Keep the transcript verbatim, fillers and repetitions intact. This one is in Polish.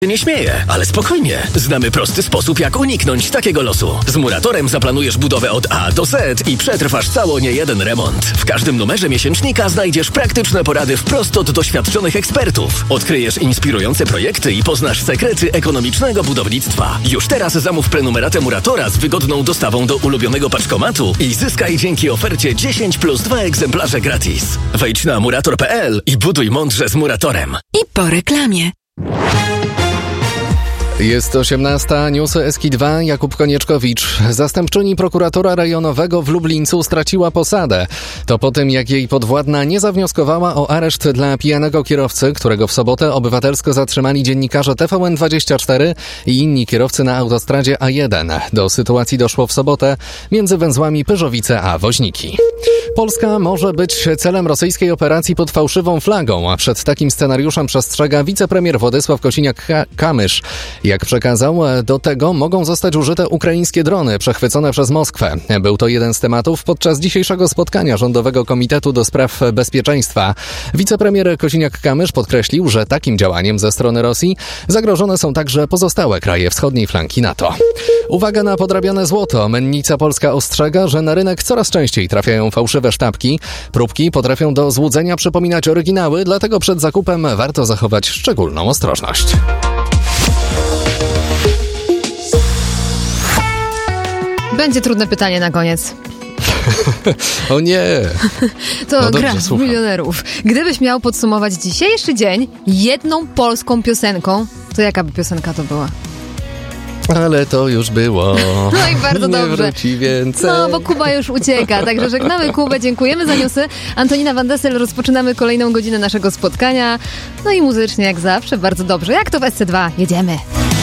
Nie śmieję, ale spokojnie. Znamy prosty sposób, jak uniknąć takiego losu. Z Muratorem zaplanujesz budowę od A do Z i przetrwasz cało niejeden remont. W każdym numerze miesięcznika znajdziesz praktyczne porady wprost od doświadczonych ekspertów. Odkryjesz inspirujące projekty i poznasz sekrety ekonomicznego budownictwa. Już teraz zamów prenumeratę Muratora z wygodną dostawą do ulubionego paczkomatu i zyskaj dzięki ofercie dziesięć plus dwa egzemplarze gratis. Wejdź na murator kropka p l i buduj mądrze z Muratorem. I po reklamie. Jest osiemnasta, newsy S K dwa, Jakub Konieczkowicz. Zastępczyni prokuratora rejonowego w Lublińcu straciła posadę. To po tym, jak jej podwładna nie zawnioskowała o areszt dla pijanego kierowcy, którego w sobotę obywatelsko zatrzymali dziennikarze T V N dwadzieścia cztery i inni kierowcy na autostradzie A jeden. Do sytuacji doszło w sobotę między węzłami Pyrzowice a Woźniki. Polska może być celem rosyjskiej operacji pod fałszywą flagą, a przed takim scenariuszem przestrzega wicepremier Władysław Kosiniak-Kamysz. Jak przekazał, do tego mogą zostać użyte ukraińskie drony przechwycone przez Moskwę. Był to jeden z tematów podczas dzisiejszego spotkania Rządowego Komitetu do Spraw Bezpieczeństwa. Wicepremier Kosiniak-Kamysz podkreślił, że takim działaniem ze strony Rosji zagrożone są także pozostałe kraje wschodniej flanki NATO. Uwaga na podrabiane złoto. Mennica Polska ostrzega, że na rynek coraz częściej trafiają fałszywe sztabki. Próbki potrafią do złudzenia przypominać oryginały, dlatego przed zakupem warto zachować szczególną ostrożność. Będzie trudne pytanie na koniec. O nie! To no gra w milionerów. Gdybyś miał podsumować dzisiejszy dzień jedną polską piosenką, to jaka by piosenka to była? Ale to już było. No i bardzo nie dobrze. Wróci więcej. No, bo Kuba już ucieka, także żegnamy Kubę, dziękujemy za newsy. Antonina Van Dessel, rozpoczynamy kolejną godzinę naszego spotkania. No i muzycznie jak zawsze, bardzo dobrze. Jak to w S C dwa? Jedziemy.